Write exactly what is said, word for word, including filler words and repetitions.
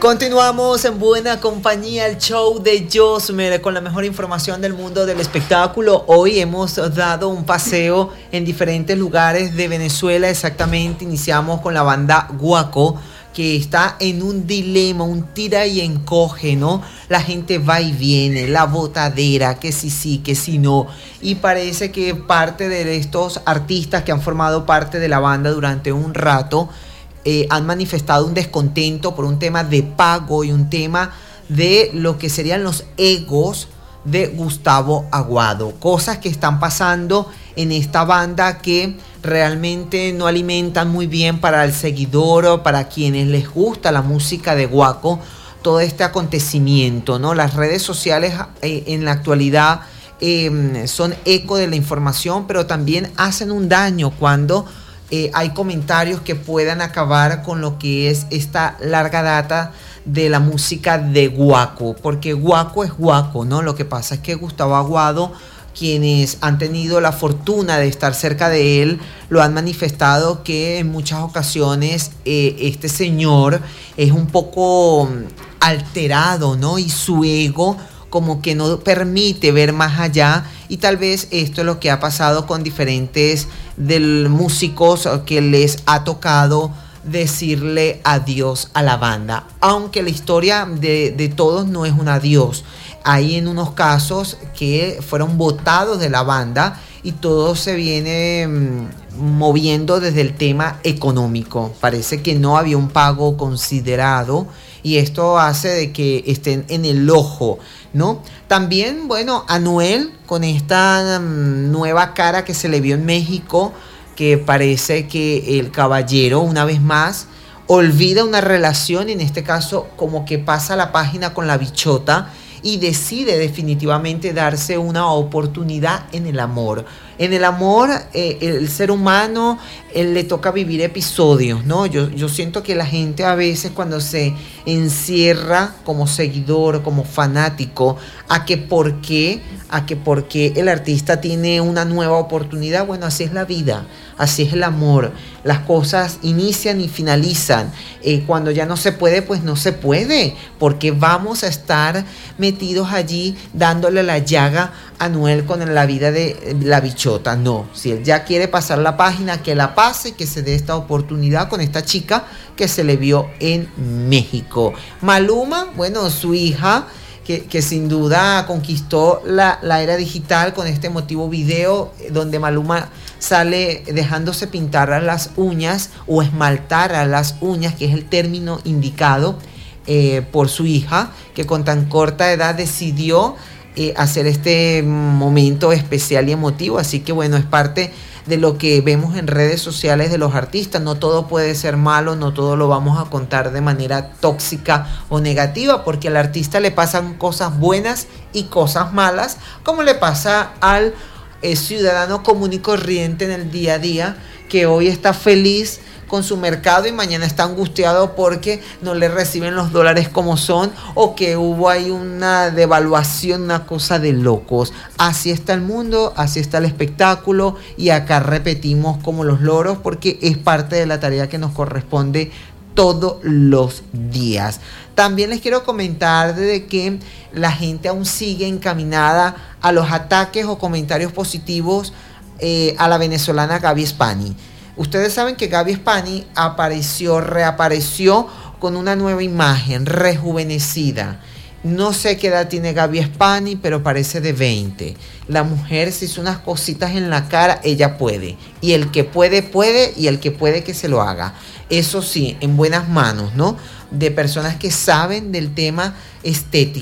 Continuamos en buena compañía, el show de Josmer con la mejor información del mundo del espectáculo. Hoy hemos dado un paseo en diferentes lugares de Venezuela. Exactamente, iniciamos con la banda Guaco, que está en un dilema, un tira y encoge, ¿no? La gente va y viene, la botadera, que sí sí, que sí no. Y parece que parte de estos artistas que han formado parte de la banda durante un rato Eh, han manifestado un descontento por un tema de pago y un tema de lo que serían los egos de Gustavo Aguado. Cosas que están pasando en esta banda que realmente no alimentan muy bien para el seguidor o para quienes les gusta la música de Guaco. Todo este acontecimiento, ¿no? Las redes sociales eh, en la actualidad eh, son eco de la información, pero también hacen un daño cuando Eh, hay comentarios que puedan acabar con lo que es esta larga data de la música de Guaco, porque Guaco es Guaco, ¿no? Lo que pasa es que Gustavo Aguado, quienes han tenido la fortuna de estar cerca de él, lo han manifestado que en muchas ocasiones eh, este señor es un poco alterado, ¿no? Y su ego como que no permite ver más allá, y tal vez esto es lo que ha pasado con diferentes del músicos que les ha tocado decirle adiós a la banda, aunque la historia de, de todos no es un adiós. Hay en unos casos que fueron botados de la banda y todo se viene mmm, moviendo desde el tema económico. Parece que no había un pago considerado y esto hace de que estén en el ojo, ¿no? También, bueno, Anuel con esta um, nueva cara que se le vio en México, que parece que el caballero una vez más olvida una relación, y en este caso como que pasa la página con la bichota y decide definitivamente darse una oportunidad en el amor. En el amor, eh, el ser humano eh, le toca vivir episodios, ¿no? Yo, yo siento que la gente a veces cuando se encierra como seguidor, como fanático, a que por qué, a que por qué el artista tiene una nueva oportunidad. Bueno, así es la vida, así es el amor. Las cosas inician y finalizan. Eh, cuando ya no se puede, pues no se puede, porque vamos a estar metidos allí dándole la llaga a Anuel con la vida de la bichota. No, si él ya quiere pasar la página, que la pase, que se dé esta oportunidad con esta chica que se le vio en México. Maluma, bueno, su hija, que, que sin duda conquistó la, la era digital con este emotivo video donde Maluma sale dejándose pintar las uñas o esmaltar a las uñas, que es el término indicado eh, por su hija, que con tan corta edad decidió eh, hacer este momento especial y emotivo. Así que bueno, es parte de lo que vemos en redes sociales de los artistas. No todo puede ser malo, no todo lo vamos a contar de manera tóxica o negativa, porque al artista le pasan cosas buenas y cosas malas, como le pasa al eh, ciudadano común y corriente en el día a día, que hoy está feliz con su mercado y mañana está angustiado porque no le reciben los dólares como son, o que hubo ahí una devaluación, una cosa de locos. Así está el mundo, así está el espectáculo, y acá repetimos como los loros porque es parte de la tarea que nos corresponde todos los días. También les quiero comentar de que la gente aún sigue encaminada a los ataques o comentarios positivos eh, a la venezolana Gaby Spani. Ustedes saben que Gaby Spani apareció, reapareció con una nueva imagen, rejuvenecida. No sé qué edad tiene Gaby Spani, pero parece de veinte. La mujer se hizo unas cositas en la cara, ella puede. Y el que puede, puede, y el que puede que se lo haga. Eso sí, en buenas manos, ¿no? De personas que saben del tema estético.